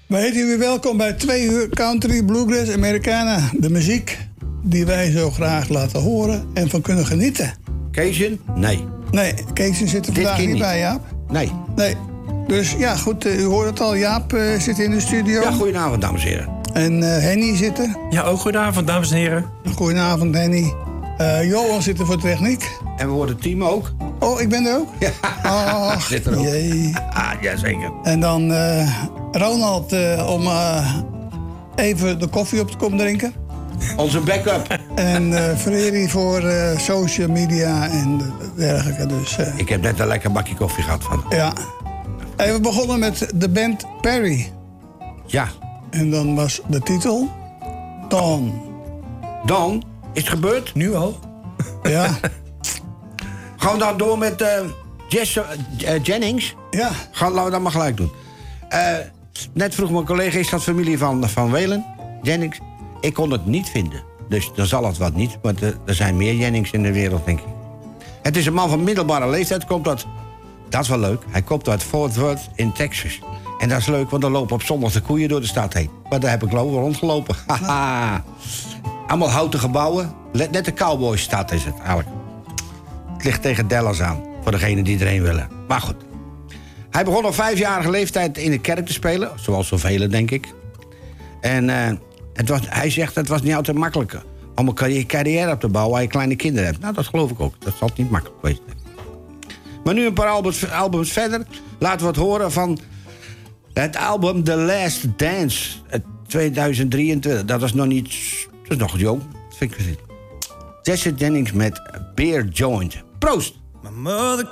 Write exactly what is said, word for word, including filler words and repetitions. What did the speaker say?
We heten jullie welkom bij twee uur country, bluegrass, Americana. De muziek die wij zo graag laten horen en van kunnen genieten. Cajun? Nee. Nee, Cajun zit er vandaag niet, niet bij, Jaap. Nee. Nee. Dus ja, goed, u hoort het al. Jaap uh, zit in de studio. Ja, goedenavond, dames en heren. En uh, Henny zit er. Ja, ook goedenavond, dames en heren. Goedenavond, Henny. Uh, Johan zit er voor techniek. En we horen Team ook. Oh, ik ben er ook? Ja, ach, zit er ook. Jee. Ah, jazeker. En dan uh, Ronald uh, om uh, even de koffie op te komen drinken. Onze backup. En uh, Freri voor uh, social media en dergelijke. Dus, uh, ik heb net een lekker bakje koffie gehad van. Ja. En we begonnen met de band Perry. Ja. En dan was de titel Dawn. Dawn? Is het gebeurd? Nu al? Ja. Gaan we dan door met uh, Jess, uh, Jennings? Ja. Gaan, laten we dat maar gelijk doen. Uh, net vroeg mijn collega, is dat familie van, van Whalen? Jennings? Ik kon het niet vinden. Dus dan zal het wat niet. Want uh, er zijn meer Jennings in de wereld, denk ik. Het is een man van middelbare leeftijd. Komt uit, dat is wel leuk. Hij komt uit Fort Worth in Texas. En dat is leuk, want dan lopen op zondag de koeien door de stad heen. Maar daar heb ik lopen rondgelopen. Haha. Allemaal houten gebouwen. Net de cowboystad is het eigenlijk. Het ligt tegen Dallas aan. Voor degenen die erheen willen. Maar goed. Hij begon op vijfjarige leeftijd in de kerk te spelen. Zoals zoveel, denk ik. En uh, het was, hij zegt, het was niet altijd makkelijk om een carrière op te bouwen als je kleine kinderen hebt. Nou, dat geloof ik ook. Dat zal niet makkelijk geweest zijn. Maar nu een paar albums, albums verder. Laten we het horen van het album The Last Dance. tweeduizend drieëntwintig. Dat was nog niet... Dat is nog jong. Dat vind ik gezien. Jesse Jennings met Beer Joint. Proost! My mother